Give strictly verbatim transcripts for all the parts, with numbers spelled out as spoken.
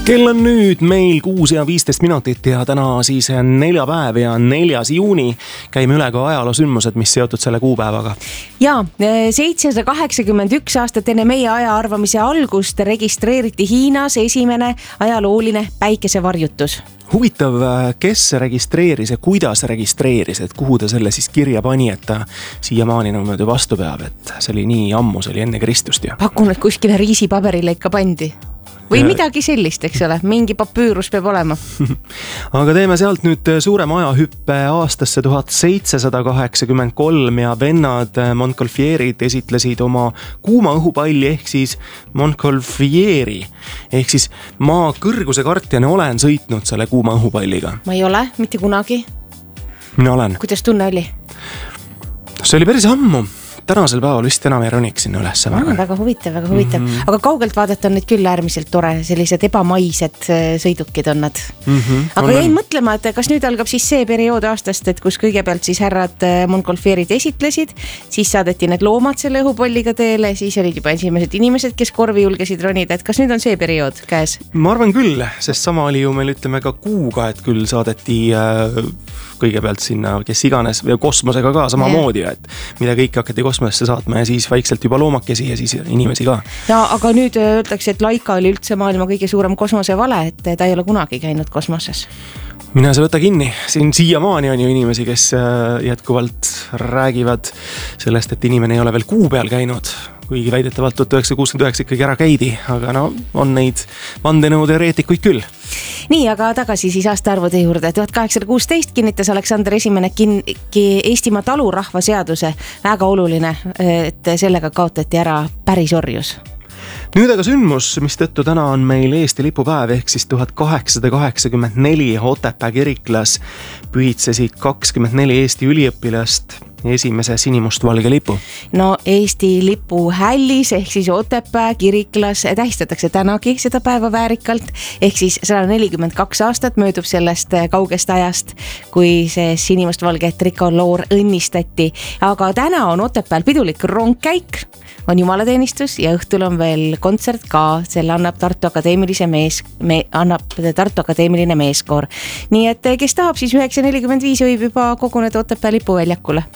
Kell on nüüd meil kuus ja viisteist minutit ja täna siis neljapäev ja neljas juuni. Käime üle ka ajaloosündmused, mis seotud selle kuupäevaga. Ja, seitsesada kaheksakümmend üks aastat enne meie aja arvamise algust registreeriti Hiinas esimene ajalooline päikesevarjutus. Huvitav, kes registreeris ja kuidas registreeris, et kuhu ta selle siis kirja pani, et ta siiamaani niimoodi vastu peab, et see oli nii ammu, see oli enne Kristust ju. Pakun, et kuskile riisipaberile ikka pandi. Või ja midagi sellist, eks ole, mingi papüürus peab olema. Aga teeme sealt nüüd suurem ajahüppe aastasse tuhat seitsesada kaheksakümmend kolm ja vennad Montgolfierid esitlesid oma kuuma õhupalli ehk siis Montgolfieri. Ehk siis ma kõrguse kartjana olen sõitnud selle kuuma õhupalliga. Ma ei ole, mitte kunagi. Mina olen. Kuidas tunne oli? See oli päris ammu. Tänasel päeval vist enam ei roniks sinna üles. Ah, väga huvitav, väga huvitav. Mm -hmm. Aga kaugelt vaadata on need küll äärmiselt tore, sellised ebamaised sõidukid on nad. Mm -hmm. Aga jäin mõtlema, et kas nüüd algab siis see periood aastast, et kus kõigepealt siis härrad Montgolfierid esitlesid, siis saadeti need loomad selle õhupalliga teele, siis olid juba esimesed inimesed, kes korvi julgesid ronida, et kas nüüd on see periood käes? Ma arvan küll, sest sama oli ju meil ütleme ka kuuga, et küll saadeti äh, kõigepealt sinna, kes iganes, või kosmosega ka samamoodi, et mida kõik hakati kosmosesse saatma ja siis vaikselt juba loomakesi ja siis inimesi ka. Ja, aga nüüd öeldakse, et Laika oli üldse maailma kõige suurem kosmosevale, et ta ei ole kunagi käinud kosmoses. Mina see võta kinni. Siin siiamaani on ju inimesi, kes jätkuvalt räägivad sellest, et inimene ei ole veel kuu peal käinud, kuigi väidetavalt tuhat üheksasada kuuskümmend üheksa ikkagi ära käidi, aga no on neid vandenõuteoreetikuid küll. Nii, aga tagasi siis aastaarvude juurde. tuhat kaheksasada kuusteist kinnitas Aleksander Esimene kin- Eestimaa talurahva seaduse. Väga oluline, et sellega kaotati ära pärisorjus. Nüüd aga sündmus, mis tõttu täna on meil Eesti lipupäev ehk siis tuhat kaheksasada kaheksakümmend neli Otepää kiriklas pühitsesid kakskümmend neli Eesti üliõpilast esimese sinimustvalge lipu. No Eesti lipu hällis ehk siis Otepää kiriklas tähistatakse tänagi seda päeva väärikalt ehk siis sada nelikümmend kaks aastat möödub sellest kaugest ajast, kui see sinimustvalge trikoloor õnnistati. Aga täna on Otepääl pidulik rongkäik, on jumalateenistus ja õhtul on veel kontsert ka, selle annab Tartu Akadeemilise mees, me, annab Tartu Akadeemiline meeskoor. Nii et kes tahab, siis üheksa nelikümmend viis võib juba koguneda Otepää lipuväljakule.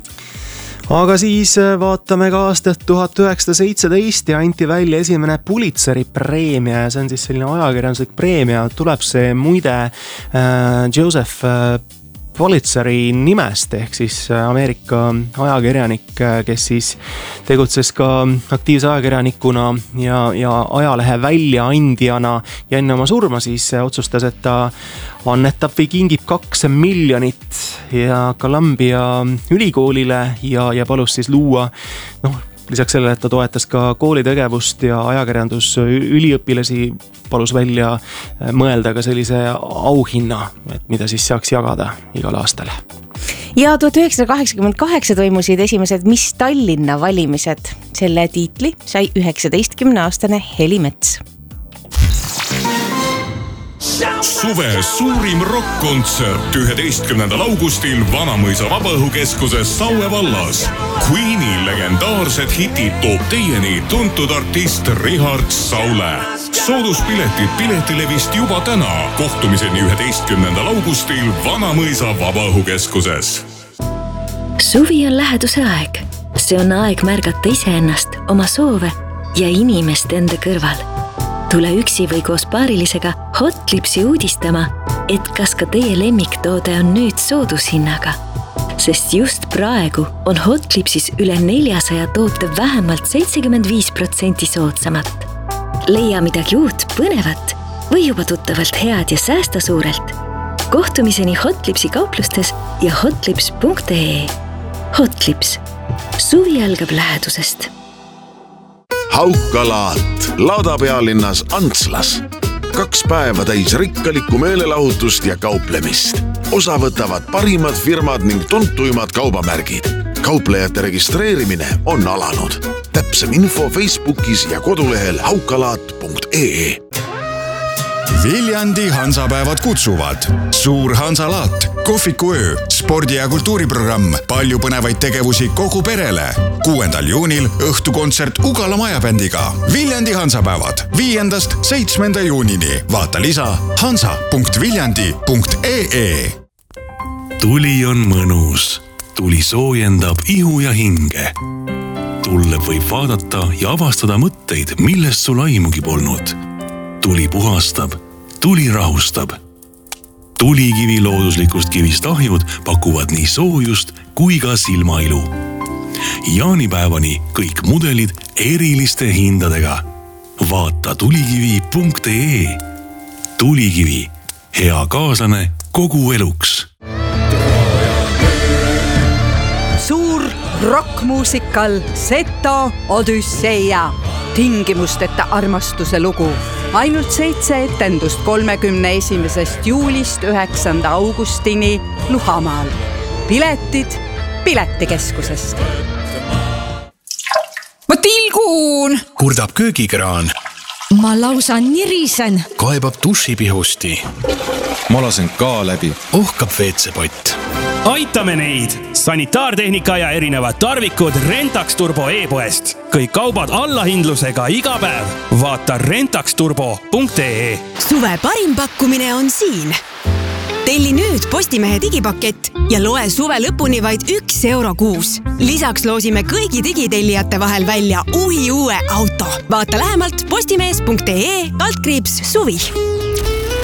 Aga siis vaatame ka aastat tuhat üheksasada seitseteist ja anti välja esimene Pulitzeri preemia ja see on siis selline ajakirjanduslik preemia. Tuleb see muide äh, Joseph äh, Pulitzeri nimest ehk siis Ameerika ajakirjanik, kes siis tegutses ka aktiivse ajakirjanikuna ja, ja ajalehe väljaandjana ja enne oma surma siis otsustas, et ta annetab või kingib kaks miljonit ja Columbia ülikoolile ja, ja palus siis luua, noh, lisaks sellele, et ta toetas ka koolitegevust ja ajakirjandus üliõpilasi, palus välja mõelda ka sellise auhinna, et mida siis saaks jagada igal aastal. Ja tuhat üheksasada kaheksakümmend kaheksa toimusid esimesed Miss Tallinna valimised. Selle tiitli sai üheksateistkümneaastane Heli Mets. Suve suurim rock-kontsert üheteistkümnendal augustil Vanamõisa Vabaõhukeskuses Saue vallas. Queeni legendaarsed hitid toob teieni tuntud artist Richard Saule. Sooduspiletid Piletilevist juba täna. Kohtumiseni üheteistkümnendal augustil Vanamõisa Vabaõhukeskuses. Suvi on läheduse aeg. See on aeg märgata iseennast, oma soove ja inimest enda kõrval. Tule üksi või koos paarilisega Hotlipsi uudistama, et kas ka teie lemmiktoode on nüüd soodushinnaga. Sest just praegu on Hotlipsis üle neljasaja toote vähemalt seitsekümmend viis protsenti soodsamat. Leia midagi uut, põnevat või juba tuttavalt head ja säästa suurelt. Kohtumiseni Hotlipsi kauplustes ja hotlips punkt ee. Hotlips. Suvi algab lähedusest. Haukalaat laadapealinnas Antslas. Kaks päeva täis rikkalikku meelelahutust ja kauplemist. Osa võtavad parimad firmad ning tuntuimad kaubamärgid. Kauplejate registreerimine on alanud. Täpsem info Facebookis ja kodulehel haukalaat punkt ee. Viljandi Hansapäevad kutsuvad. Suur Hansalaat Kohviku öö, spordi- ja kultuuriprogramm, palju põnevaid tegevusi kogu perele. kuuendal juunil õhtukontsert Ugala majabändiga. Viljandi Hansapäevad viiendast seitsmenda juunini. Vaata lisa hansa punkt viljandi punkt ee. Tuli on mõnus. Tuli soojendab ihu ja hinge. Tulle võib vaadata ja avastada mõtteid, millest sul aimugi polnud. Tuli puhastab, tuli rahustab. Tulikivi looduslikust kivist ahjud pakuvad nii soojust kui ka silmailu. Jaanipäevani kõik mudelid eriliste hindadega. Vaata tulikivi punkt ee. Tulikivi, hea kaaslane kogu eluks. Suur rockmuusikal Seto Odüsseia. Tingimusteta armastuse lugu. Ainult seitse etendust kolmekümne esimesest juulist üheksanda augustini Luhamaal. Piletid Piletikeskusest. Ma tilgun! Kurdab köögikraan. Ma lausa nirisen. Kaebab dušipihusti. Ma lasen ka läbi. Ohkab veetsepott. Aitame neid! Sanitaartehnika ja erinevad tarvikud Rentax Turbo e-poest. Kõik kaubad allahindlusega iga päev. Vaata rentax turbo punkt ee. Suve parim pakkumine on siin. Telli nüüd Postimehe digipakett ja loe suve lõpuni vaid üks euro kuus. Lisaks loosime kõigi digitellijate vahel välja uhi uue auto. Vaata lähemalt postimees punkt ee, altkriips suvi.